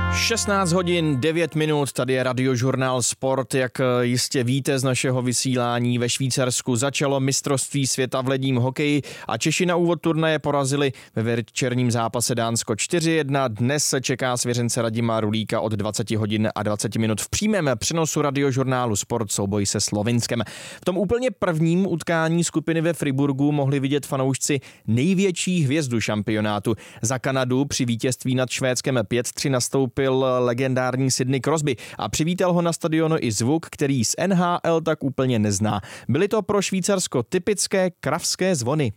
16 hodin 9 minut, tady je Radiožurnál Sport. Jak jistě víte z našeho vysílání, ve Švýcarsku začalo mistrovství světa v ledním hokeji a Češi na úvod turnaje porazili ve večerním zápase Dánsko 4-1. Dnes se čeká svěřence Radima Rulíka od 20 hodin a 20 minut v přímém přenosu Radiožurnálu Sport souboj se Slovinskem. V tom úplně prvním utkání skupiny ve Friburgu mohli vidět fanoušci největší hvězdu šampionátu. Za Kanadu při vítězství nad Švédskem 5-3 nastoupil legendární Sidney Crosby a přivítal ho na stadionu i zvuk, který z NHL tak úplně nezná. Byly to pro Švýcarsko typické kravské zvony.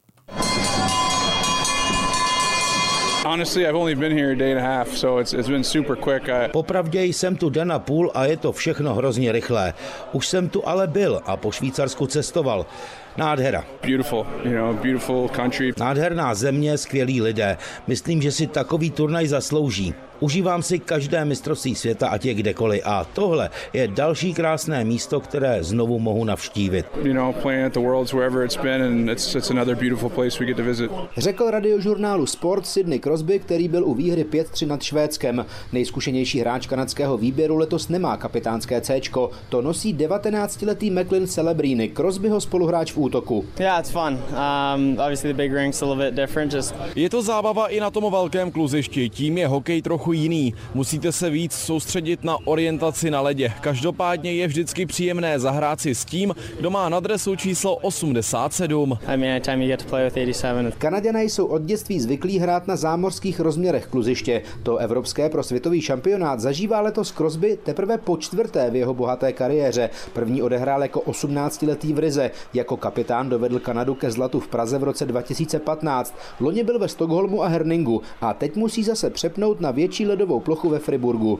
Honestly, I've only been here a day and a half, so it's been super quick. Popravdě jsem tu den a půl a je to všechno hrozně rychlé. Už jsem tu ale byl a po Švýcarsku cestoval. Nádhera. Beautiful country. Nádherná země, skvělí lidé. Myslím, že si takový turnaj zaslouží. Užívám si každé mistrovství světa, ať je kdekoliv. A tohle je další krásné místo, které znovu mohu navštívit. Playing at the Worlds wherever it's been and it's another beautiful place we get to visit. Řekl Radiožurnálu Sport Sidney Crosby, který byl u výhry 5-3 nad Švédskem. Nejzkušenější hráč kanadského výběru letos nemá kapitánské Cčko. To nosí 19-letý Macklin Celebrini, Crosbyho spoluhráč v útoku. Yeah, it's fun. Obviously the big rink's a little bit different. Je to zábava i na tom velkém kluzišti, tím je hokej trochu jiný. Musíte se víc soustředit na orientaci na ledě. Každopádně je vždycky příjemné zahrát si s tím, kdo má na dresu číslo 87. Kanaďané jsou od dětství zvyklí hrát na zámořských rozměrech kluziště. To evropské pro světový šampionát zažívá letos Crosby teprve po čtvrté v jeho bohaté kariéře. První odehrál jako 18letý v Rize. Jako kapitán dovedl Kanadu ke zlatu v Praze v roce 2015. Loni byl ve Stockholmu a Herningu a teď musí zase přepnout na větší ledovou plochu ve Friburgu.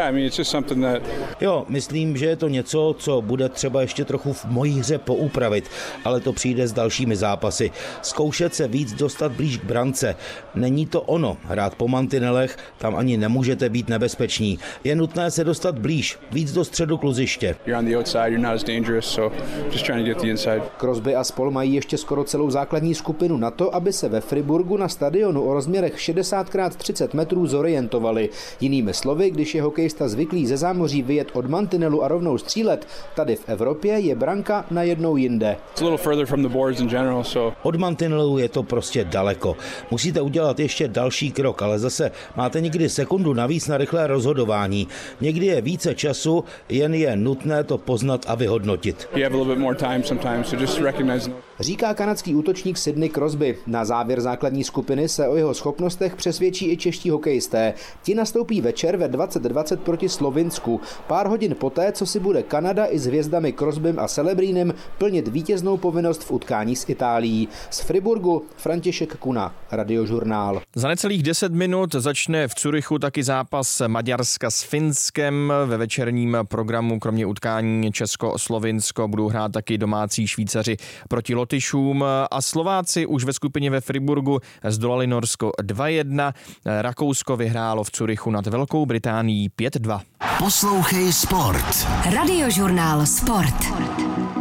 Jo, myslím, že je to něco, co bude třeba ještě trochu v mojí hře poupravit, ale to přijde s dalšími zápasy. Zkoušet se víc dostat blíž k brance. Není to ono. Hrát po mantinelech, tam ani nemůžete být nebezpeční. Je nutné se dostat blíž, víc do středu kluziště. Crosby a spol mají ještě skoro celou základní skupinu na to, aby se ve Friburgu na stadionu o rozměrech 60x30 metrů zorientovali. Jinými slovy, když je hokejista zvyklý ze zámoří vyjet od mantinelu a rovnou střílet, tady v Evropě je branka najednou jinde. Od mantinelu je to prostě daleko. Musíte udělat ještě další krok, ale zase máte někdy sekundu navíc na rychlé rozhodování. Někdy je více času, jen je nutné to poznat a vyhodnotit. Říká kanadský útočník Sidney Crosby. Na závěr základní skupiny se o jeho schopnostech přesvědčí i čeští hokejisté. Ti nastoupí večer ve 20:20 proti Slovinsku. Pár hodin poté, co si bude Kanada i s hvězdami Crosbym a Celebrinem plnit vítěznou povinnost v utkání s Itálií. Z Friburgu František Kuna, Radiožurnál. Za necelých 10 minut začne v Curychu taky zápas Maďarska s Finskem. Ve večerním programu kromě utkání Česko-Slovinsko budou hrát taky domácí Švýcaři proti Lotyšům a Slováci už ve skupině ve Friburgu zdolali Norsko 2-1. Rakousko vyhrálo v Curychu nad Velkou Británií 5-2. Poslouchej Sport. Radiožurnál Sport.